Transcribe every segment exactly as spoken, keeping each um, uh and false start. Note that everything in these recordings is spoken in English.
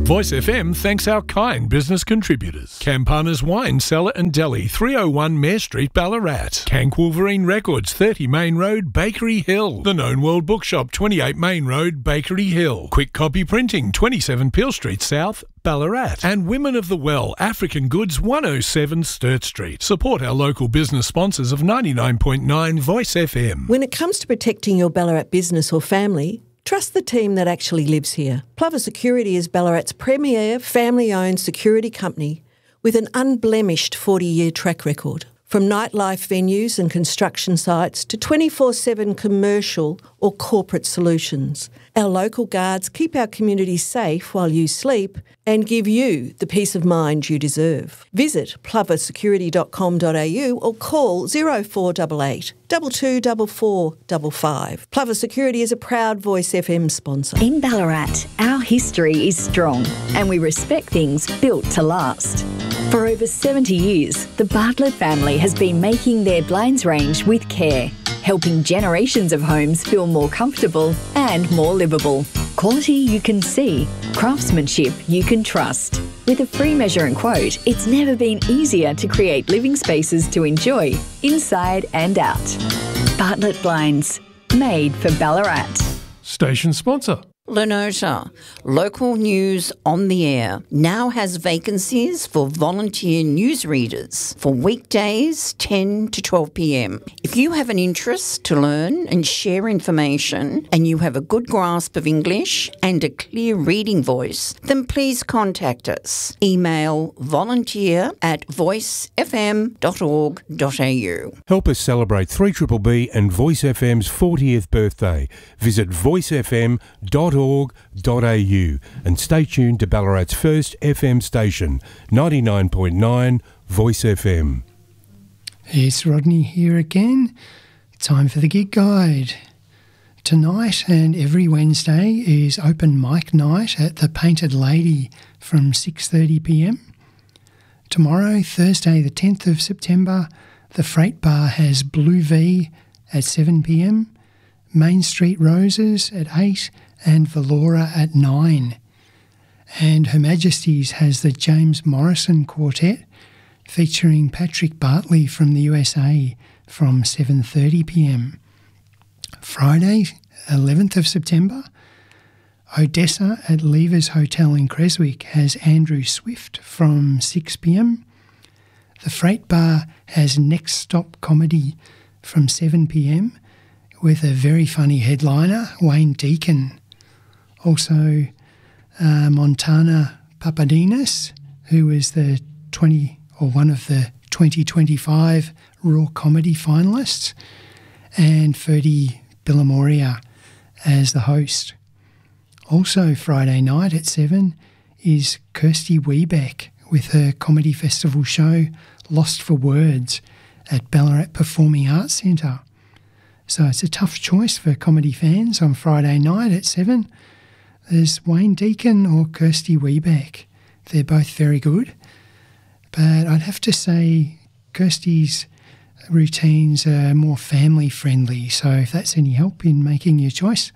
Voice F M thanks our kind business contributors. Campana's Wine Cellar and Deli, three oh one Mare Street, Ballarat. Cank Wolverine Records, thirty Main Road, Bakery Hill. The Known World Bookshop, twenty-eight Main Road, Bakery Hill. Quick Copy Printing, twenty-seven Peel Street South, Ballarat. And Women of the Well, African Goods, one oh seven Sturt Street. Support our local business sponsors of ninety-nine point nine Voice F M. When it comes to protecting your Ballarat business or family, trust the team that actually lives here. Plover Security is Ballarat's premier family-owned security company with an unblemished forty-year track record. From nightlife venues and construction sites to twenty-four seven commercial or corporate solutions, our local guards keep our community safe while you sleep and give you the peace of mind you deserve. Visit plover security dot com dot a u or call oh four eight eight, two two four four five five. Plover Security is a proud Voice F M sponsor. In Ballarat, our history is strong and we respect things built to last. For over seventy years, the Bartlett family has been making their blinds range with care, helping generations of homes feel more comfortable and more livable. Quality you can see, craftsmanship you can trust. With a free measure and quote, it's never been easier to create living spaces to enjoy, inside and out. Bartlett Blinds, made for Ballarat. Station sponsor. Lenota, local news on the air, now has vacancies for volunteer newsreaders for weekdays ten to twelve p m. If you have an interest to learn and share information and you have a good grasp of English and a clear reading voice, then please contact us. Email volunteer at voice f m dot org dot a u. Help us celebrate three B B B and Voice F M's fortieth birthday. Visit voice f m dot org dot a u and stay tuned to Ballarat's first F M station, ninety-nine point nine Voice F M. It's Rodney here again. Time for the gig guide. Tonight and every Wednesday is open mic night at the Painted Lady from six thirty p m. Tomorrow, Thursday the tenth of September, the Freight Bar has Blue V at seven p m, Main Street Roses at eight and Valora at nine. And Her Majesty's has the James Morrison Quartet featuring Patrick Bartley from the U S A from seven thirty p m. Friday, eleventh of September, Odessa at Lever's Hotel in Creswick has Andrew Swift from six p m. The Freight Bar has Next Stop Comedy from seven p m with a very funny headliner, Wayne Deacon. Also, uh, Montana Papadinas, who is the twenty or one of the twenty twenty-five Raw Comedy finalists, and Ferdy Billamoria as the host. Also, Friday night at seven is Kirsty Wiebeck with her comedy festival show Lost for Words at Ballarat Performing Arts Centre. So it's a tough choice for comedy fans on Friday night at seven. There's Wayne Deacon or Kirsty Wiebeck. They're both very good. But I'd have to say Kirsty's routines are more family-friendly, so if that's any help in making your choice.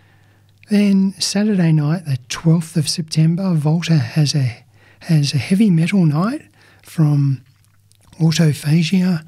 Then Saturday night, the twelfth of September, Volta has a, has a heavy metal night from Autophagia,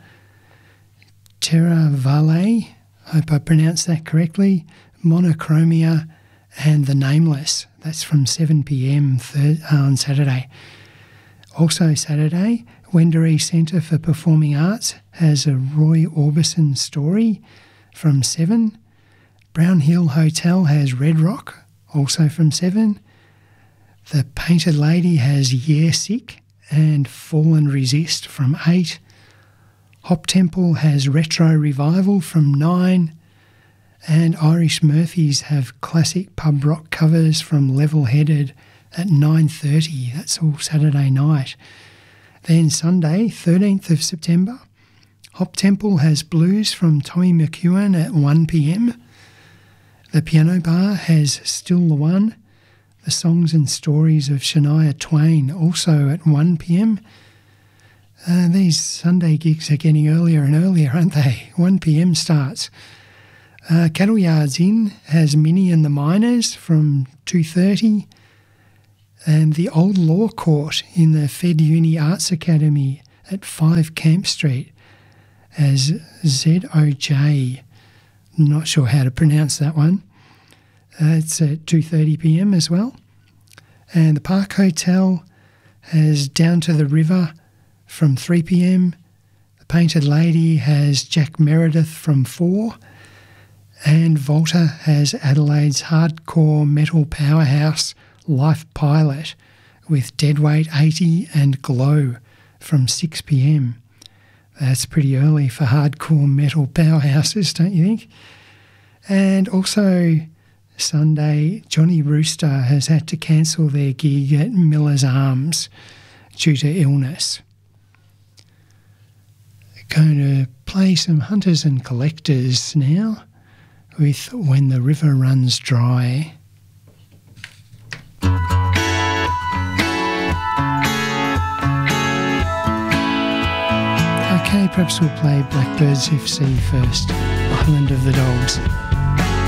Terra Vale, hope I pronounced that correctly, Monochromia, and The Nameless. That's from seven p m thir- on Saturday. Also Saturday, Wendouree Centre for Performing Arts has a Roy Orbison story from seven. Brown Hill Hotel has Red Rock, also from seven. The Painted Lady has Yeah Sick and Fall and Resist from eight. Hop Temple has Retro Revival from nine. And Irish Murphys have classic pub rock covers from Level Headed at nine thirty. That's all Saturday night. Then Sunday, thirteenth of September, Hop Temple has blues from Tommy McEwen at one p m. The Piano Bar has Still the One, the Songs and Stories of Shania Twain, also at one p m. Uh, these Sunday gigs are getting earlier and earlier, aren't they? one p m starts. Uh, Cattle Yards Inn has Minnie and the Miners from two thirty. And the Old Law Court in the Fed Uni Arts Academy at five Camp Street as Z O J. Not sure how to pronounce that one. Uh, it's at two thirty p m as well. And the Park Hotel has Down to the River from three p m. The Painted Lady has Jack Meredith from four. And Volta has Adelaide's hardcore metal powerhouse Life Pilot with Deadweight eighty and Glow from six p m. That's pretty early for hardcore metal powerhouses, don't you think? And also Sunday, Johnny Rooster has had to cancel their gig at Miller's Arms due to illness. Going to play some Hunters and Collectors now with When the River Runs Dry. Okay, perhaps we'll play Blackbirds F C first, Island of the Dogs.